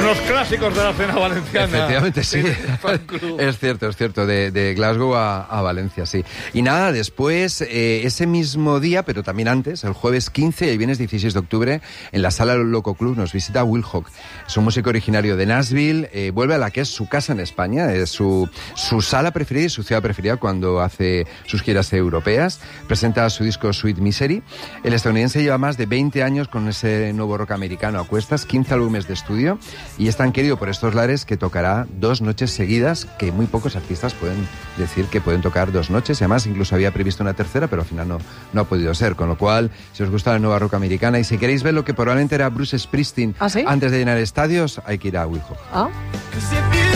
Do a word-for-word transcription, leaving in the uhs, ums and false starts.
Unos clásicos de la escena valenciana. Efectivamente, sí. Es cierto, es cierto. De, de Glasgow a, a Valencia, sí. Y nada, después, eh, ese mismo día, pero también antes, el jueves quince y el viernes dieciséis de octubre, en la Sala Loco Club nos visita Will Hawk. Es un músico originario de Nashville. Eh, vuelve a la que es su casa en España. Es su, su sala preferida y su ciudad preferida cuando hace sus giras europeas. Presenta su disco Sweet Misery. El estadounidense lleva más de veinte años con ese nuevo rock americano a cuestas, quince álbumes de estudio, y es tan querido por estos lares que tocará dos noches seguidas, que muy pocos artistas pueden decir que pueden tocar dos noches, y además incluso había previsto una tercera, pero al final no, no ha podido ser, con lo cual, si os gusta la nueva rock americana y si queréis ver lo que probablemente era Bruce Springsteen ¿Ah, sí? antes de llenar estadios, hay que ir a Will Hawk. ¿Ah?